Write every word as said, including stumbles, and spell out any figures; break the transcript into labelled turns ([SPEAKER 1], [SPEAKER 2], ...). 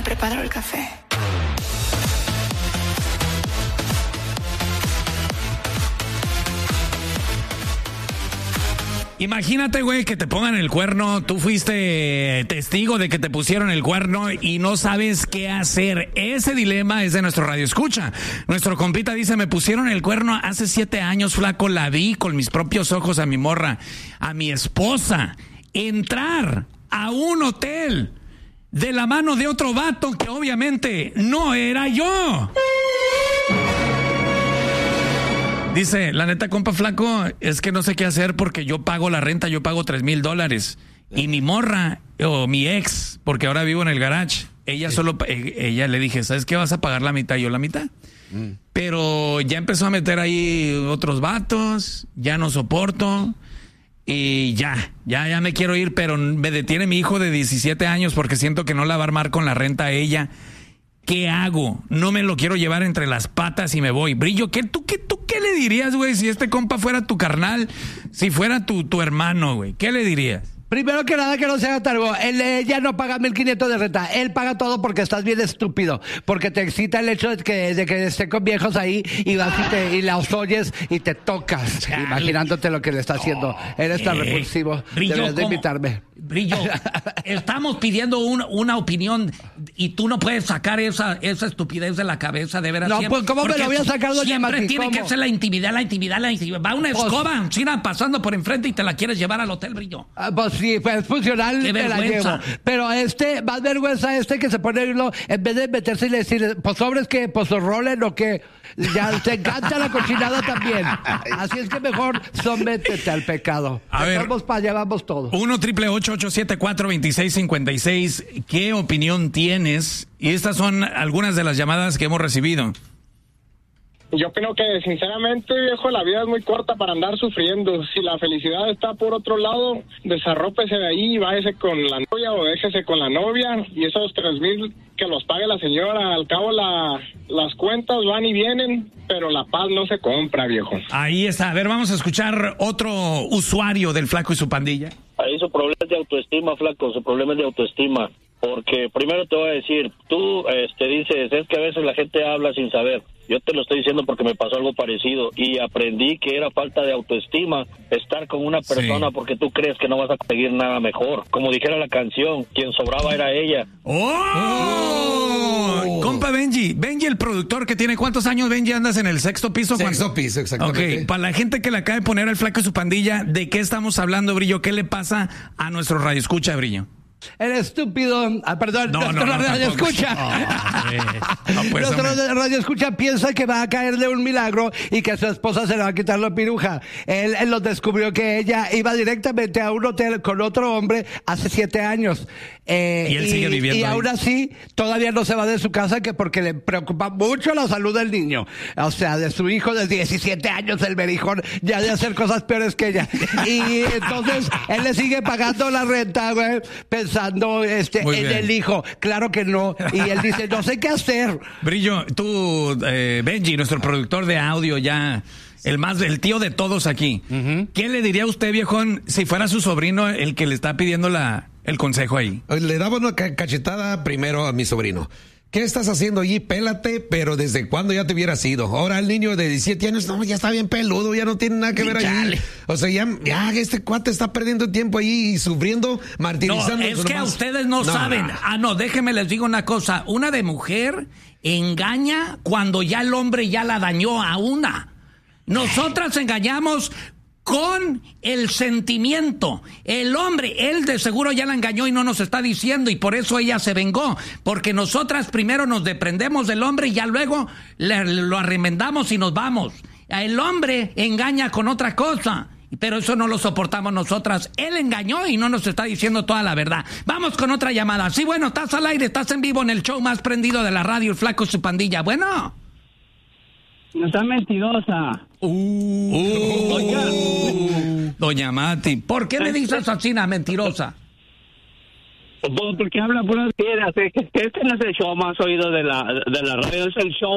[SPEAKER 1] preparo el café.
[SPEAKER 2] Imagínate, güey, que te pongan el cuerno, tú fuiste testigo de que te pusieron el cuerno y no sabes qué hacer. Ese dilema es de nuestro radio escucha. Nuestro compita dice, me pusieron el cuerno hace siete años, flaco, la vi con mis propios ojos a mi morra, a mi esposa, entrar a un hotel de la mano de otro vato que obviamente no era yo. Dice, la neta, compa flaco, es que no sé qué hacer porque yo pago la renta, yo pago tres mil dólares. Y mi morra, o mi ex, porque ahora vivo en el garage, ella solo, ella le dije, ¿sabes qué? Vas a pagar la mitad, yo la mitad. Mm. Pero ya empezó a meter ahí otros vatos, ya no soporto. Y ya, ya, ya me quiero ir, pero me detiene mi hijo de diecisiete años porque siento que no la va a armar con la renta a ella. ¿Qué hago? No me lo quiero llevar entre las patas y me voy. Brillo, ¿qué, tú, qué, ¿tú qué le dirías, güey, si este compa fuera tu carnal, si fuera tu, tu hermano, güey? ¿Qué le dirías?
[SPEAKER 3] Primero que nada, que no se haga cargo. Él, ella no paga mil quinientos de renta. Él paga todo porque estás bien estúpido. Porque te excita el hecho de que, de que esté con viejos ahí y vas y, te, y las oyes y te tocas. Chale. Imaginándote lo que le está haciendo. Oh, Eres tan eh, repulsivo.
[SPEAKER 2] Brillo,
[SPEAKER 3] Debes de invitarme.
[SPEAKER 2] Brillo, estamos pidiendo un, una opinión y tú no puedes sacar esa, esa estupidez de la cabeza, de veras.
[SPEAKER 3] No,
[SPEAKER 2] siempre,
[SPEAKER 3] pues ¿cómo me lo voy a sacar, doña
[SPEAKER 2] Siempre
[SPEAKER 3] Mati?
[SPEAKER 2] tiene
[SPEAKER 3] ¿Cómo?
[SPEAKER 2] que ser la intimidad, la intimidad, la intimidad. Va una escoba, pues, china, pasando por enfrente y te la quieres llevar al hotel, Brillo.
[SPEAKER 3] Ah, pues sí, pues funcional.
[SPEAKER 2] Qué
[SPEAKER 3] me la llevo. Pero este, más vergüenza este que se pone uno, en vez de meterse y decir, pues sobres que, pues rolen o que, ya te encanta la cochinada también. Así es que mejor sométete al pecado.
[SPEAKER 2] A ver,
[SPEAKER 3] vamos para allá, vamos todos.
[SPEAKER 2] uno triple ocho ocho siete cuatro veintiséis cincuenta y seis. ¿Qué opinión tienes? Y estas son algunas de las llamadas que hemos recibido.
[SPEAKER 4] Yo opino que, sinceramente, viejo, la vida es muy corta para andar sufriendo. Si la felicidad está por otro lado, desarrópese de ahí y váyase con la novia o déjese con la novia. Y esos tres mil que los pague la señora. Al cabo, la, las cuentas van y vienen, pero la paz no se compra, viejo.
[SPEAKER 2] Ahí está. A ver, vamos a escuchar otro usuario del Flaco y su pandilla.
[SPEAKER 5] Ahí su problema es de autoestima, Flaco, su problema es de autoestima. Porque primero te voy a decir, tú este, dices, es que a veces la gente habla sin saber. Yo te lo estoy diciendo porque me pasó algo parecido y aprendí que era falta de autoestima estar con una persona sí. porque tú crees que no vas a conseguir nada mejor. Como dijera la canción, quien sobraba era ella.
[SPEAKER 2] ¡Oh! oh. Compa Benji, Benji el productor que tiene, ¿cuántos años, Benji, andas en el sexto piso?
[SPEAKER 6] Sexto piso, exactamente.
[SPEAKER 2] Ok, para la gente que le acaba de poner el Flaco y su pandilla, ¿de qué estamos hablando, Brillo? ¿Qué le pasa a nuestro radio escucha, Brillo?
[SPEAKER 3] El estúpido, ah, perdón,
[SPEAKER 2] no,
[SPEAKER 3] nuestro
[SPEAKER 2] no, no,
[SPEAKER 3] radio
[SPEAKER 2] tampoco.
[SPEAKER 3] escucha.
[SPEAKER 2] Oh, no, pues,
[SPEAKER 3] nuestro
[SPEAKER 2] hombre.
[SPEAKER 3] radio escucha piensa que va a caerle un milagro y que su esposa se le va a quitar la piruja. Él, él lo descubrió que ella iba directamente a un hotel con otro hombre hace siete años. Eh,
[SPEAKER 2] y él
[SPEAKER 3] y,
[SPEAKER 2] sigue viviendo
[SPEAKER 3] Y
[SPEAKER 2] ahí.
[SPEAKER 3] aún así, todavía no se va de su casa que porque le preocupa mucho la salud del niño. O sea, de su hijo de diecisiete años, el berijón, ya de hacer cosas peores que ella. Y entonces, él le sigue pagando la renta, güey, pensando este, en bien. el hijo. Claro que no. Y él dice, no sé qué hacer.
[SPEAKER 2] Brillo, tú, eh, Benji, nuestro productor de audio ya... El más, el tío de todos aquí. Uh-huh. ¿Qué le diría a usted, viejón, si fuera su sobrino el que le está pidiendo la, el consejo ahí?
[SPEAKER 6] Le daba una cachetada primero a mi sobrino. ¿Qué estás haciendo allí? Pélate, pero ¿desde cuándo ya te hubieras ido? Ahora el niño de diecisiete años, no, ya está bien peludo, ya no tiene nada que ver allí. O sea, ya, ya este cuate está perdiendo tiempo allí y sufriendo, martirizando.
[SPEAKER 2] No, es que
[SPEAKER 6] nomás.
[SPEAKER 2] a ustedes no, no saben. Ah, no, déjenme les digo una cosa. Una de mujer engaña cuando ya el hombre ya la dañó a una. Nosotras engañamos con el sentimiento. El hombre, él de seguro ya la engañó y no nos está diciendo, y por eso ella se vengó, porque nosotras primero nos deprendemos del hombre y ya luego le, lo arremendamos y nos vamos. El hombre engaña con otra cosa, pero eso no lo soportamos nosotras. Él engañó y no nos está diciendo toda la verdad. Vamos con otra llamada. Sí, bueno, estás al aire, estás en vivo en el show más prendido de la radio, el Flaco y su pandilla. Bueno.
[SPEAKER 7] No está mentirosa.
[SPEAKER 2] Uh, uh, Oiga. Uh, Doña Mati, ¿por qué me dices así, mentirosa?
[SPEAKER 7] Porque habla puras piedras. Este no es el show más oído de la, de la radio, es el show